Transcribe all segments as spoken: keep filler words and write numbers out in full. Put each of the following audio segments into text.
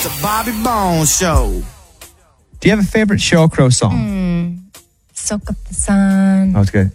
It's a Bobby Bones Show. Do you have a favorite Sheryl Crow song? Mm, soak up the sun. Oh, it's good.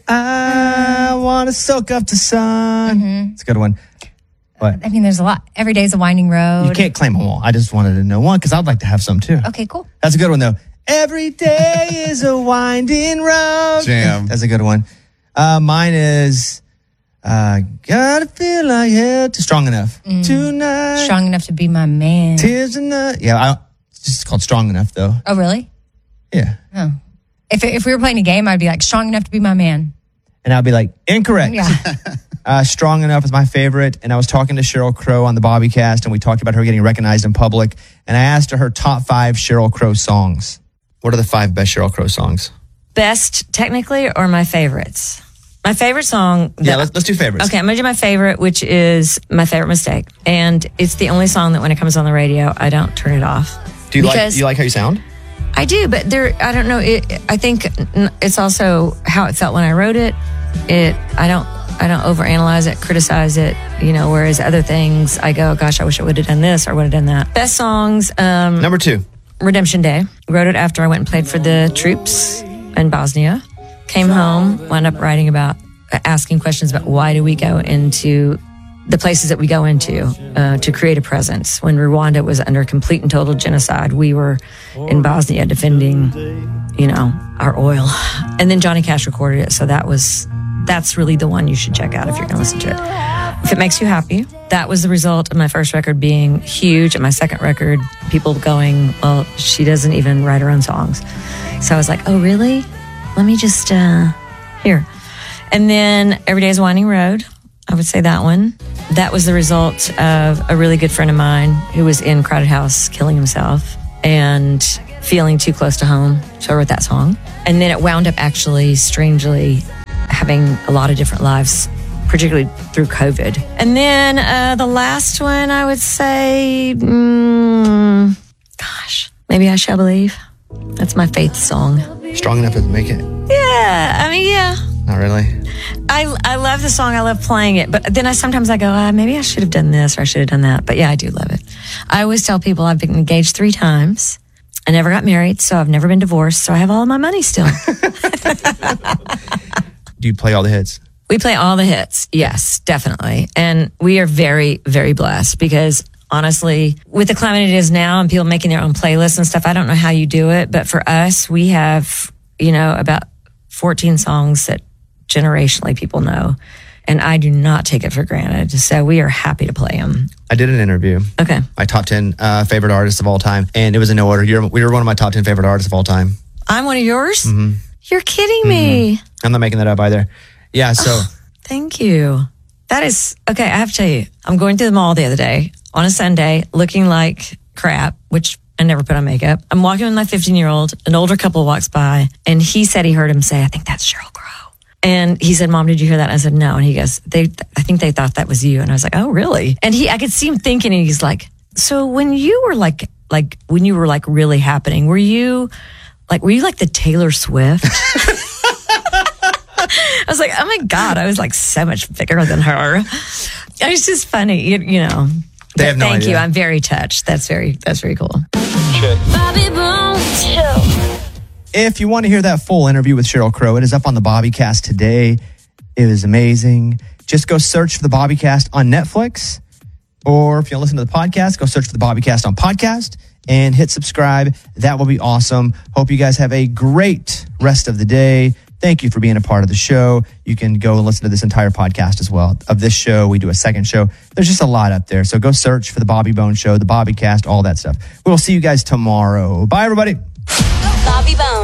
I want to soak up the sun. Mm-hmm. It's a good one. What? I mean, there's a lot. Every day's a winding road. You can't claim them all. I just wanted to know one because I'd like to have some too. Okay, cool. That's a good one though. Every day is a winding road. Jam. That's a good one. Uh, mine is uh, gotta feel like hell to strong enough Mm. tonight. Strong enough to be my man. Tears enough. Yeah, I, it's just called strong enough though. Oh, really? Yeah. Oh. If if we were playing a game, I'd be like, strong enough to be my man. And I'd be like, incorrect. Yeah. uh, strong enough is my favorite. And I was talking to Sheryl Crow on the Bobbycast, and we talked about her getting recognized in public. And I asked her her top five Sheryl Crow songs. What are the five best Sheryl Crow songs? Best technically or my favorites? My favorite song. That, Yeah, let's, let's do favorites. Okay, I'm going to do my favorite, which is My Favorite Mistake. And it's the only song that when it comes on the radio, I don't turn it off. Do you like Because- do you like how you sound? I do, but there, I don't know. It, I think it's also how it felt when I wrote it. It, I don't, I don't overanalyze it, criticize it, you know, whereas other things I go, gosh, I wish I would have done this or would have done that. Best songs. Um, Number two. Redemption Day. Wrote it after I went and played for the troops in Bosnia. Came home, wound up writing about, asking questions about why do we go into the places that we go into uh, to create a presence. When Rwanda was under complete and total genocide, we were in Bosnia defending, you know, our oil. And then Johnny Cash recorded it. So that was, that's really the one you should check out if you're going to listen to it. If it makes you happy, that was the result of my first record being huge. And my second record, people going, well, she doesn't even write her own songs. So I was like, oh, really? Let me just, uh, here. And then Every Day is a Winding Road. I would say that one. That was the result of a really good friend of mine who was in Crowded House killing himself and feeling too close to home. So I wrote that song. And then it wound up actually, strangely, having a lot of different lives, particularly through COVID. And then uh, the last one, I would say, mm, gosh, Maybe I Shall Believe. That's my faith song. Strong enough to make it? Yeah, I mean, yeah. Not really. I I love the song. I love playing it. But then I sometimes I go, uh, maybe I should have done this or I should have done that. But yeah, I do love it. I always tell people I've been engaged three times. I never got married, so I've never been divorced. So I have all of my money still. Do you play all the hits? We play all the hits. Yes, definitely. And we are very, very blessed because honestly, with the climate it is now and people making their own playlists and stuff, I don't know how you do it. But for us, we have, you know, about fourteen songs that generationally people know. And I do not take it for granted. So we are happy to play them. I did an interview. Okay. My top ten uh, favorite artists of all time. And it was in no order. You're, we were one of my top ten favorite artists of all time. I'm one of yours? Mm-hmm. You're kidding me. Mm-hmm. I'm not making that up either. Yeah, so. Oh, thank you. That is, okay, I have to tell you, I'm going through the mall the other day on a Sunday looking like crap, which I never put on makeup. I'm walking with my fifteen-year-old. An older couple walks by, and he said he heard him say, I think that's Sheryl Crow. And he said, Mom, did you hear that? And I said, no. And he goes, they, I think they thought that was you. And I was like, oh, really? And he, I could see him thinking, and he's like, so when you were like, like, when you were like really happening, were you like, were you like the Taylor Swift? I was like, oh my God, I was like so much bigger than her. It was just funny, you, you know. They have no Thank idea. you. I'm very touched. That's very, that's very cool. Bobby Bones Show. If you want to hear that full interview with Sheryl Crow, it is up on the Bobbycast today. It was amazing. Just go search for the Bobbycast on Netflix. Or if you listen to the podcast, go search for the Bobbycast on podcast and hit subscribe. That will be awesome. Hope you guys have a great rest of the day. Thank you for being a part of the show. You can go and listen to this entire podcast as well. Of this show, we do a second show. There's just a lot up there. So go search for the Bobby Bones Show, the Bobbycast, all that stuff. We'll see you guys tomorrow. Bye, everybody. Bobby Bones.